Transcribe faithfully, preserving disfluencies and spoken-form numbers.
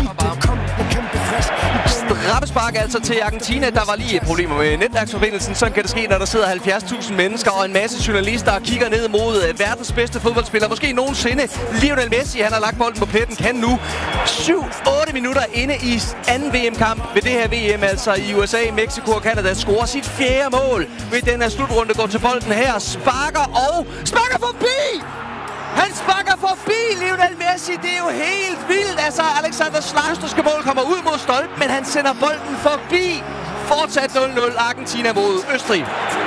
Straffespark altså til Argentina. Der var lige et problem med netværksforbindelsen. Sådan kan det ske, når der sidder halvfjerds tusind mennesker og en masse journalister og kigger ned mod verdens bedste fodboldspiller. Måske nogensinde. Lionel Messi, han har lagt bolden på pletten. Kan nu syv otte minutter inde i anden V M-kamp ved det her V M, altså i U S A, Mexico og Canada, scorer sit fjerde mål ved den her slutrunde. Går til bolden her, sparker og sparker forbi! Han sparker forbi Lionel Messi. Det er jo helt vildt. Altså, Alexander Slavsters mål kommer ud mod stolpen, men han sender bolden forbi. Fortsat nul nul. Argentina mod Østrig.